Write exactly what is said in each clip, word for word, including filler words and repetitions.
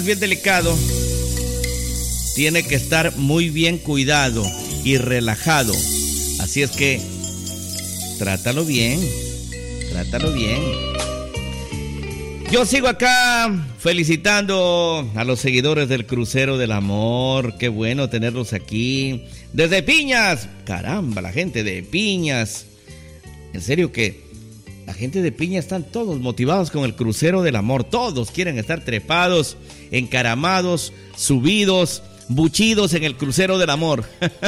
bien delicado, tiene que estar muy bien cuidado y relajado. Así es que trátalo bien, trátalo bien. Yo sigo acá felicitando a los seguidores del Crucero del Amor. Qué bueno tenerlos aquí. Desde Piñas. Caramba, la gente de Piñas. En serio que la gente de Piñas están todos motivados con el Crucero del Amor. Todos quieren estar trepados, encaramados, subidos, buchidos en el Crucero del Amor.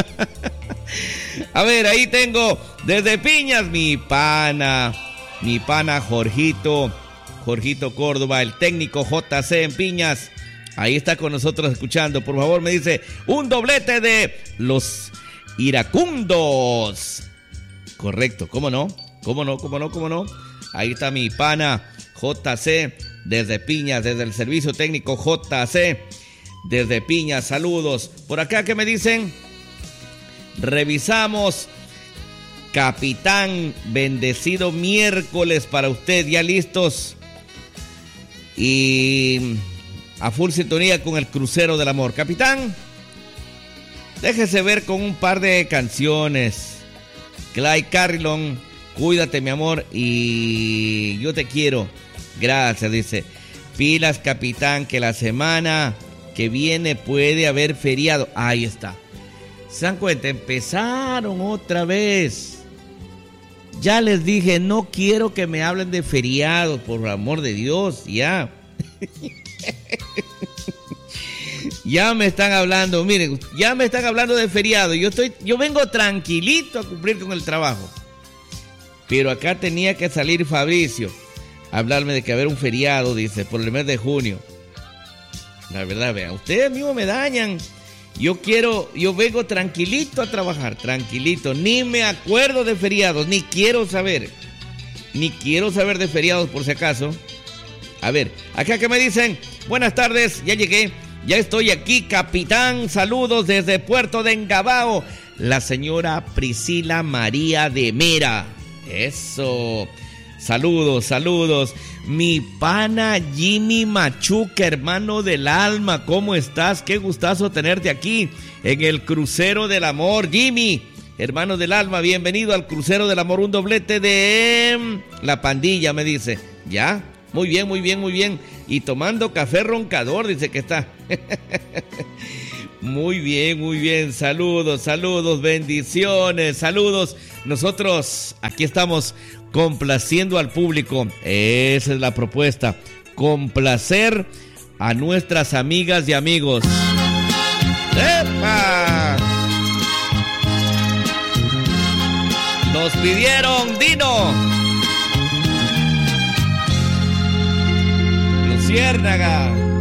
A ver, ahí tengo desde Piñas mi pana, mi pana Jorgito. Jorgito Córdoba, el técnico J C en Piñas. Ahí está con nosotros escuchando. Por favor, me dice un doblete de los iracundos. Correcto, ¿cómo no? ¿Cómo no? ¿Cómo no? ¿Cómo no? Ahí está mi pana J C desde Piñas, desde el servicio técnico J C desde Piñas. Saludos. Por acá, ¿qué me dicen? Revisamos. Capitán, bendecido miércoles para usted. Ya listos y a full sintonía con el Crucero del Amor. Capitán, déjese ver con un par de canciones. Clyde Carrilon, cuídate mi amor y yo te quiero. Gracias, dice. Pilas, capitán, que la semana que viene puede haber feriado. Ahí está. ¿Se dan cuenta? Empezaron otra vez. Ya les dije, no quiero que me hablen de feriados, por el amor de Dios, ya. Ya me están hablando, miren, ya me están hablando de feriados. Yo estoy, yo vengo tranquilito a cumplir con el trabajo. Pero acá tenía que salir Fabricio a hablarme de que haber un feriado, dice, por el mes de junio. La verdad, vean, ustedes mismos me dañan. Yo quiero, yo vengo tranquilito a trabajar, tranquilito, ni me acuerdo de feriados, ni quiero saber, ni quiero saber de feriados por si acaso. A ver, acá que me dicen, buenas tardes, ya llegué, ya estoy aquí, capitán, saludos desde Puerto de Engabao, la señora Priscila María de Mera, eso, saludos, saludos. Mi pana Jimmy Machuca, hermano del alma, ¿cómo estás? Qué gustazo tenerte aquí en el Crucero del Amor. Jimmy, hermano del alma, bienvenido al Crucero del Amor. Un doblete de La Pandilla, me dice. ¿Ya? Muy bien, muy bien, muy bien. Y tomando café roncador, dice que está. Muy bien, muy bien. Saludos, saludos, bendiciones, saludos. Nosotros aquí estamos complaciendo al público. Esa es la propuesta. Complacer a nuestras amigas y amigos. ¡Epa! Nos pidieron Dino. Luciérnaga.